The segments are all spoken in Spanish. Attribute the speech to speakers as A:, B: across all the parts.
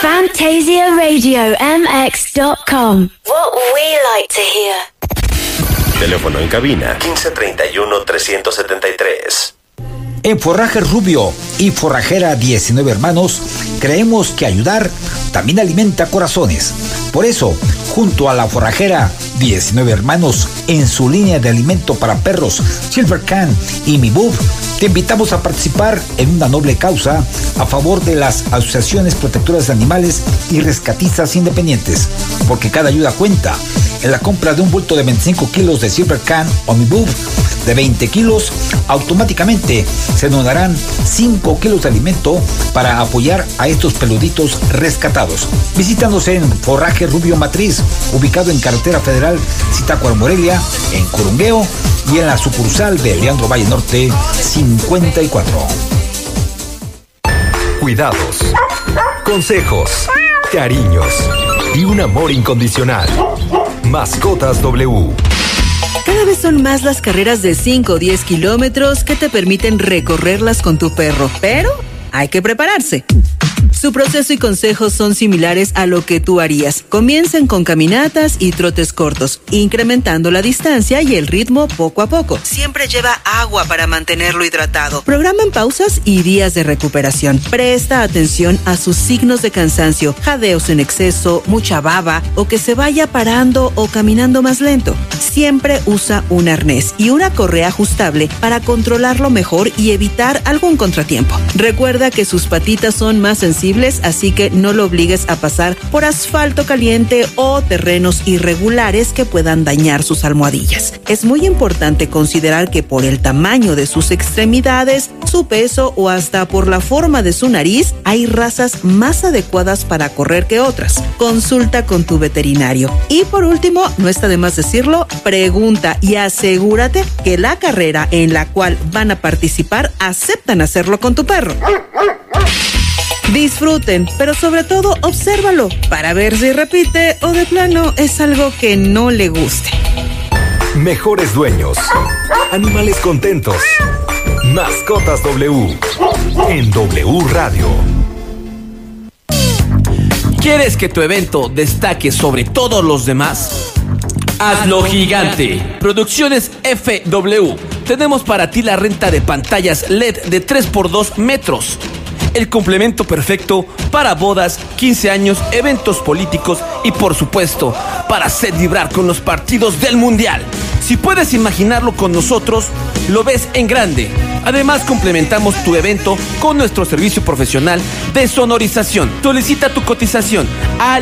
A: FantasiaRadioMX.com. What we like to hear.
B: Teléfono en cabina 1531-373.
C: En Forrajes Rubio y Forrajera 19 Hermanos, creemos que ayudar también alimenta corazones. Por eso, junto a la Forrajera 19 Hermanos, en su línea de alimento para perros, Silver Can y Mi Bub, te invitamos a participar en una noble causa a favor de las asociaciones protectoras de animales y rescatistas independientes, porque cada ayuda cuenta. En la compra de un bulto de 25 kilos de Silver Can o Mi Bub de 20 kilos, automáticamente se donarán 5 kilos de alimento para apoyar a estos peluditos rescatados. Visítanos en Forraje Rubio Matriz, ubicado en Carretera Federal Zitácuaro Morelia, en Curungueo, y en la sucursal de Leandro Valle Norte 54.
D: Cuidados, consejos, cariños y un amor incondicional. Mascotas W.
E: Cada vez son más las carreras de 5 o 10 kilómetros que te permiten recorrerlas con tu perro, pero hay que prepararse. Su proceso y consejos son similares a lo que tú harías. Comiencen con caminatas y trotes cortos, incrementando la distancia y el ritmo poco a poco. Siempre lleva agua para mantenerlo hidratado. Programen pausas y días de recuperación. Presta atención a sus signos de cansancio, jadeos en exceso, mucha baba o que se vaya parando o caminando más lento. Siempre usa un arnés y una correa ajustable para controlarlo mejor y evitar algún contratiempo. Recuerda que sus patitas son más sensibles, así que no lo obligues a pasar por asfalto caliente o terrenos irregulares que puedan dañar sus almohadillas. Es muy importante considerar que por el tamaño de sus extremidades, su peso o hasta por la forma de su nariz, hay razas más adecuadas para correr que otras. Consulta con tu veterinario. Y por último, no está de más decirlo, pregunta y asegúrate que la carrera en la cual van a participar aceptan hacerlo con tu perro. Disfruten, pero sobre todo obsérvalo para ver si repite o de plano es algo que no le guste.
D: Mejores dueños, animales contentos. Mascotas W en W Radio.
F: ¿Quieres que tu evento destaque sobre todos los demás? Hazlo gigante. Producciones FW. Tenemos para ti la renta de pantallas LED de 3x2 metros. El complemento perfecto para bodas, 15 años, eventos políticos y, por supuesto, para hacer vibrar con los partidos del Mundial. Si puedes imaginarlo con nosotros, lo ves en grande. Además, complementamos tu evento con nuestro servicio profesional de sonorización. Solicita tu cotización al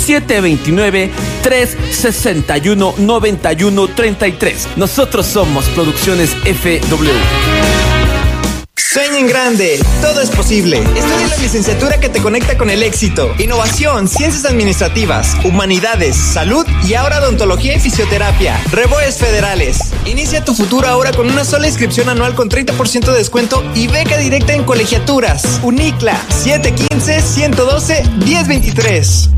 F: 729-361-9133. Nosotros somos Producciones FW.
G: Sueña en grande, todo es posible. Estudia la licenciatura que te conecta con el éxito. Innovación, ciencias administrativas, humanidades, salud y ahora odontología y fisioterapia. Reboes Federales. Inicia tu futuro ahora con una sola inscripción anual con 30% de descuento y beca directa en colegiaturas. UNICLA 715-112-1023.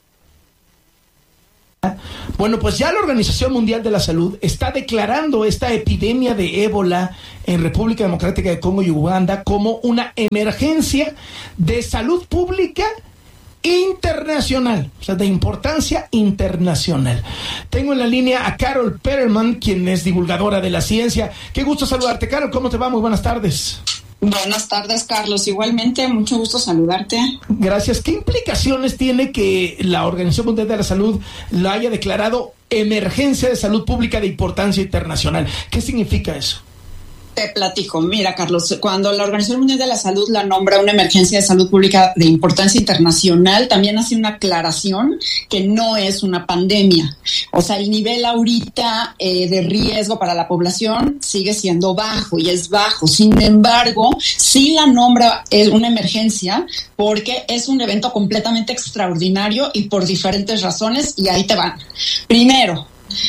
H: Bueno, pues ya la Organización Mundial de la Salud está declarando esta epidemia de ébola en República Democrática de Congo y Uganda como una emergencia de salud pública internacional, o sea, de importancia internacional. Tengo en la línea a Carol Perelman, quien es divulgadora de la ciencia. Qué gusto saludarte, Carol. ¿Cómo te va? Muy buenas tardes.
I: Buenas tardes, Carlos. Igualmente, mucho gusto saludarte.
H: Gracias. ¿Qué implicaciones tiene que la Organización Mundial de la Salud la haya declarado emergencia de salud pública de importancia internacional? ¿Qué significa eso?
I: Te platico. Mira, Carlos, cuando la Organización Mundial de la Salud la nombra una emergencia de salud pública de importancia internacional, también hace una aclaración que no es una pandemia. O sea, el nivel ahorita de riesgo para la población sigue siendo bajo y es bajo. Sin embargo, sí la nombra una emergencia porque es un evento completamente extraordinario y por diferentes razones, y ahí te van. Primero,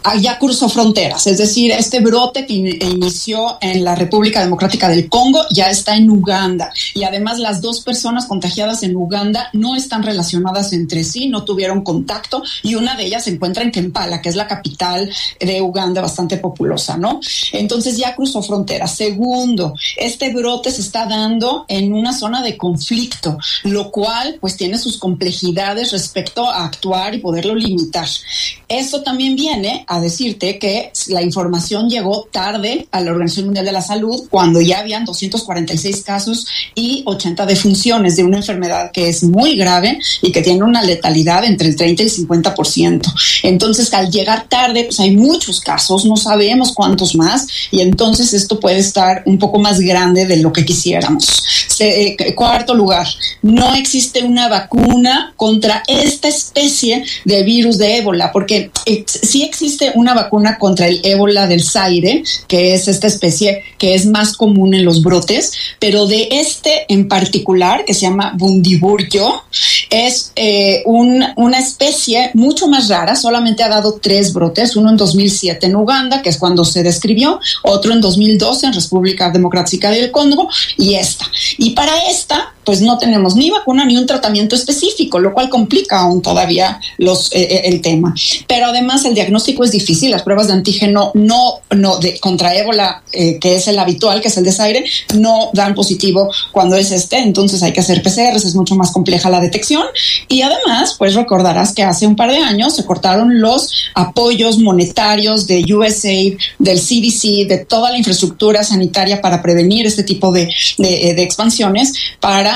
I: ya cruzó fronteras, es decir, este brote que inició en la República Democrática del Congo ya está en Uganda, y además las 2 personas contagiadas en Uganda no están relacionadas entre sí, no tuvieron contacto, y una de ellas se encuentra en Kampala, que es la capital de Uganda, bastante populosa, ¿no? Entonces ya cruzó fronteras. Segundo, este brote se está dando en una zona de conflicto, lo cual pues tiene sus complejidades respecto a actuar y poderlo limitar. Esto también viene a decirte que la información llegó tarde a la Organización Mundial de la Salud, cuando ya habían 246 casos y 80 defunciones de una enfermedad que es muy grave y que tiene una letalidad entre el 30 y el 50%. Entonces, al llegar tarde, pues hay muchos casos, no sabemos cuántos más, y entonces esto puede estar un poco más grande de lo que quisiéramos. Cuarto lugar, no existe una vacuna contra esta especie de virus de ébola, porque sí existe una vacuna contra el ébola del Zaire, que es esta especie que es más común en los brotes, pero de este en particular, que se llama Bundibugyo, es una especie mucho más rara, solamente ha dado 3 brotes, uno en 2007 en Uganda, que es cuando se describió, otro en 2012 en República Democrática del Congo, y esta. Y para esta, pues no tenemos ni vacuna ni un tratamiento específico, lo cual complica aún todavía el tema. Pero además el diagnóstico es difícil, las pruebas de antígeno contra ébola, que es el habitual, que es el de Zaire, no dan positivo cuando es entonces hay que hacer PCRs, es mucho más compleja la detección, y además, pues recordarás que hace un par de años se cortaron los apoyos monetarios de USAID, del CDC, de toda la infraestructura sanitaria para prevenir este tipo de expansiones para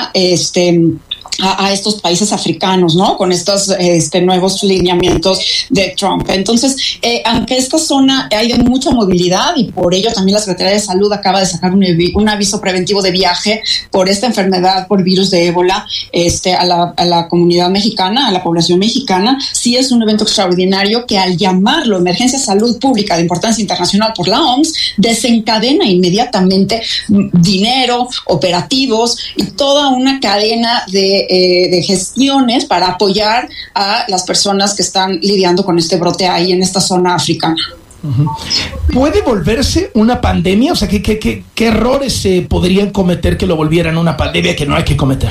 I: a estos países africanos, ¿no? Con estos nuevos lineamientos de Trump. Entonces, aunque esta zona hay de mucha movilidad, y por ello también la Secretaría de Salud acaba de sacar un aviso preventivo de viaje por esta enfermedad, por virus de ébola, a la comunidad mexicana, a la población mexicana, sí es un evento extraordinario que, al llamarlo emergencia de salud pública de importancia internacional por la OMS, desencadena inmediatamente dinero, operativos y toda una cadena de gestiones para apoyar a las personas que están lidiando con este brote ahí en esta zona africana.
H: ¿Puede volverse una pandemia? O sea, ¿qué errores se podrían cometer que lo volvieran una pandemia que no hay que cometer?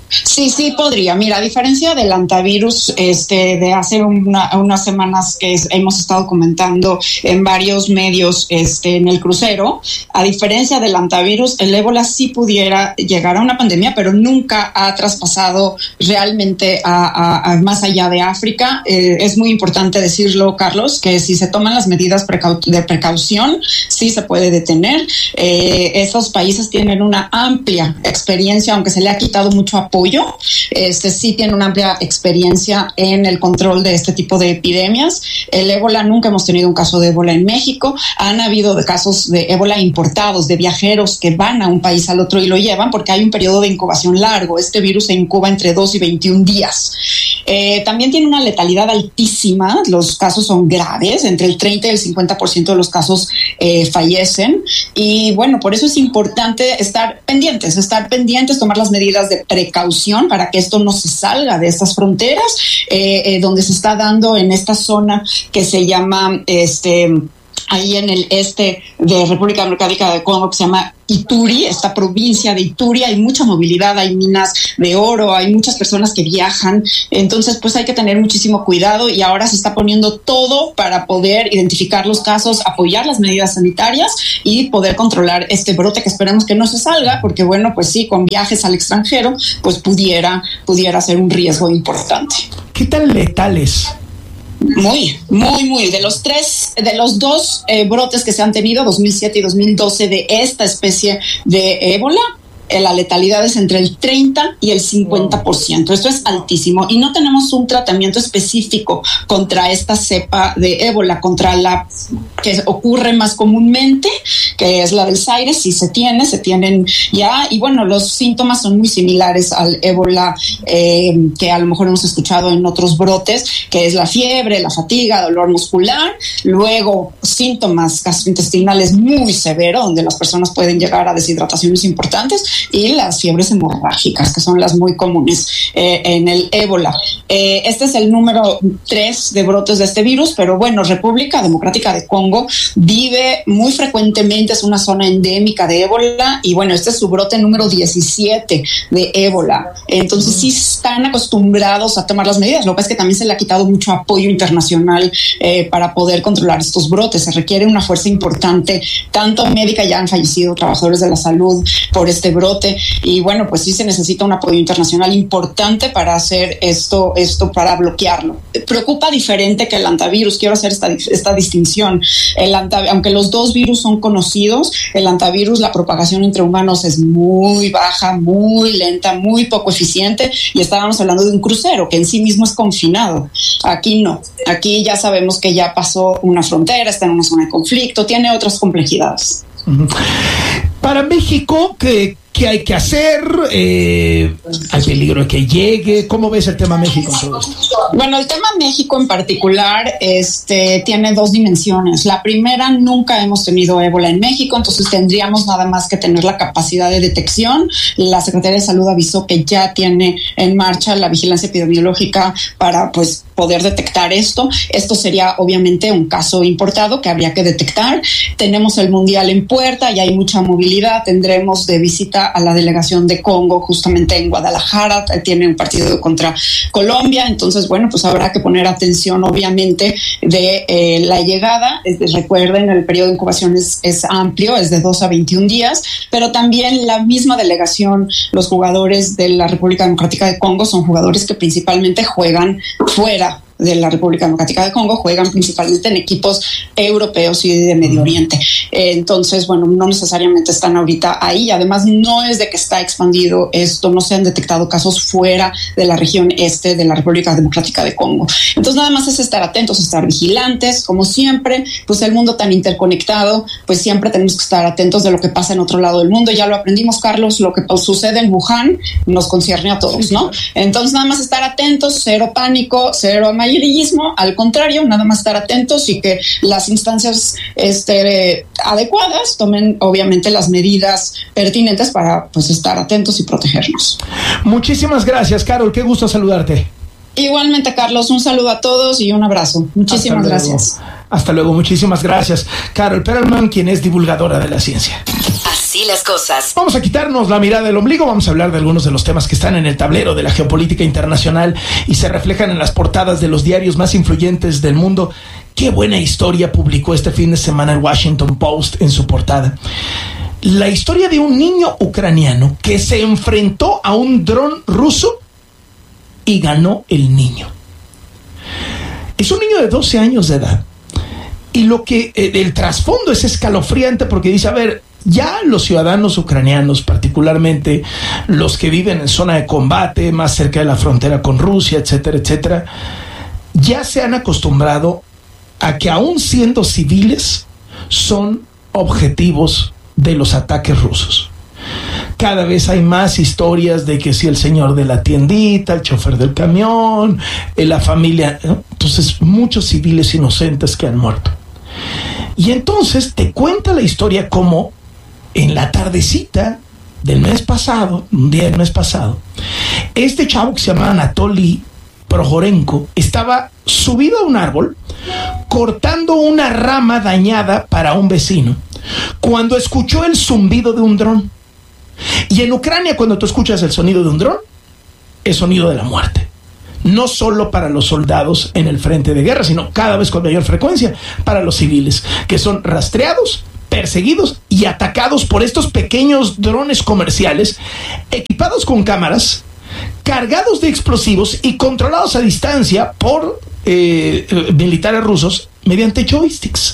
I: Sí podría. Mira, a diferencia del antivirus de hace unas semanas que hemos estado comentando en varios medios en el crucero, a diferencia del antivirus, el ébola sí pudiera llegar a una pandemia, pero nunca ha traspasado realmente a más allá de África. Es muy importante decirlo, Carlos, que si se toman las medidas de precaución, sí se puede detener. Esos países tienen una amplia experiencia, aunque se le ha quitado mucho apoyo. Sí tiene una amplia experiencia en el control de este tipo de epidemias. El ébola, nunca hemos tenido un caso de ébola en México. Han habido casos de ébola importados, de viajeros que van a un país al otro y lo llevan, porque hay un periodo de incubación largo. Este virus se incuba entre 2 y 21 días. También tiene una letalidad altísima. Los casos son graves, entre el 30 y el 50% de los casos fallecen. Y bueno, por eso es importante estar pendientes, tomar las medidas de precaución para que esto no se salga de estas fronteras, donde se está dando en esta zona que se llama ahí en el este de República Democrática del Congo, que se llama Ituri, esta provincia de Ituri. Hay mucha movilidad, hay minas de oro, hay muchas personas que viajan, entonces pues hay que tener muchísimo cuidado, y ahora se está poniendo todo para poder identificar los casos, apoyar las medidas sanitarias y poder controlar este brote, que esperemos que no se salga, porque bueno, pues sí, con viajes al extranjero pues pudiera ser un riesgo importante.
H: ¿Qué tan letales?
I: Muy. De los 2 brotes que se han tenido, 2007 y 2012, de esta especie de ébola, la letalidad es entre el 30 y el 50%. Esto es altísimo, y no tenemos un tratamiento específico contra esta cepa de ébola, contra la que ocurre más comúnmente, que es la del Zaire. Sí se tienen ya, y bueno, los síntomas son muy similares al ébola que a lo mejor hemos escuchado en otros brotes, que es la fiebre, la fatiga, dolor muscular, luego síntomas gastrointestinales muy severos, donde las personas pueden llegar a deshidrataciones importantes, y las fiebres hemorrágicas, que son las muy comunes en el ébola. Este es el número 3 de brotes de este virus, pero bueno, República Democrática de Congo vive muy frecuentemente, es una zona endémica de ébola, y bueno, este es su brote número 17 de ébola. Entonces sí están acostumbrados a tomar las medidas. Lo que es que también se le ha quitado mucho apoyo internacional para poder controlar estos brotes. Se requiere una fuerza importante, tanto médica, ya han fallecido trabajadores de la salud por este brote, y bueno, pues sí se necesita un apoyo internacional importante para hacer esto para bloquearlo. Preocupa diferente que el hantavirus. Quiero hacer esta distinción. Aunque los dos virus son conocidos, el hantavirus, la propagación entre humanos es muy baja, muy lenta, muy poco eficiente, y estábamos hablando de un crucero que en sí mismo es confinado. Aquí no. Aquí ya sabemos que ya pasó una frontera, está en una zona de conflicto, tiene otras complejidades.
H: Para México, ¿qué hay que hacer? ¿Hay peligro de que llegue? ¿Cómo ves el tema México en todo esto?
I: Bueno, el tema México en particular tiene dos dimensiones. La primera, nunca hemos tenido ébola en México, entonces tendríamos nada más que tener la capacidad de detección. La Secretaría de Salud avisó que ya tiene en marcha la vigilancia epidemiológica para poder detectar esto. Esto sería obviamente un caso importado que habría que detectar. Tenemos el Mundial en puerta y hay mucha movilidad. Tendremos de visita a la delegación de Congo justamente en Guadalajara, tiene un partido contra Colombia, entonces bueno, pues habrá que poner atención obviamente de la llegada. Recuerden, el periodo de incubación es amplio, es de 2 a 21 días, pero también la misma delegación, los jugadores de la República Democrática de Congo son jugadores que principalmente juegan fuera de la República Democrática de Congo, juegan principalmente en equipos europeos y de Medio Oriente. Entonces, bueno, no necesariamente están ahorita ahí. Además, no es de que está expandido esto, no se han detectado casos fuera de la región este de la República Democrática de Congo. Entonces, nada más es estar atentos, estar vigilantes, como siempre, pues el mundo tan interconectado, pues siempre tenemos que estar atentos de lo que pasa en otro lado del mundo. Ya lo aprendimos, Carlos, lo que sucede en Wuhan nos concierne a todos, ¿no? Entonces, nada más estar atentos, cero pánico, cero amarillismo, al contrario, nada más estar atentos y que las instancias adecuadas tomen obviamente las medidas pertinentes para estar atentos y protegernos.
H: Muchísimas gracias, Carol, qué gusto saludarte.
I: Igualmente, Carlos, un saludo a todos y un abrazo. Muchísimas gracias.
H: Hasta luego, muchísimas gracias. Carol Perelman, quien es divulgadora de la ciencia.
A: Así las cosas.
H: Vamos a quitarnos la mirada del ombligo, vamos a hablar de algunos de los temas que están en el tablero de la geopolítica internacional y se reflejan en las portadas de los diarios más influyentes del mundo. Qué buena historia publicó este fin de semana el Washington Post en su portada. La historia de un niño ucraniano que se enfrentó a un dron ruso y ganó el niño. Es un niño de 12 años de edad. Y lo que el trasfondo es escalofriante porque dice, a ver, ya los ciudadanos ucranianos, particularmente los que viven en zona de combate, más cerca de la frontera con Rusia, etcétera, etcétera, ya se han acostumbrado a que aún siendo civiles son objetivos de los ataques rusos. Cada vez hay más historias de que si el señor de la tiendita, el chofer del camión, la familia, ¿no? Entonces muchos civiles inocentes que han muerto. Y entonces te cuenta la historia como en la tardecita del mes pasado, un día del mes pasado, este chavo que se llama Anatoly Prohorenko estaba subido a un árbol cortando una rama dañada para un vecino cuando escuchó el zumbido de un dron. Y en Ucrania, cuando tú escuchas el sonido de un dron, es sonido de la muerte. No solo para los soldados en el frente de guerra, sino cada vez con mayor frecuencia para los civiles, que son rastreados, perseguidos y atacados por estos pequeños drones comerciales, equipados con cámaras, cargados de explosivos y controlados a distancia por militares rusos mediante joysticks.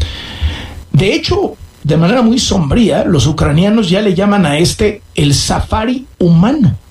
H: De hecho, de manera muy sombría, los ucranianos ya le llaman a el safari humano.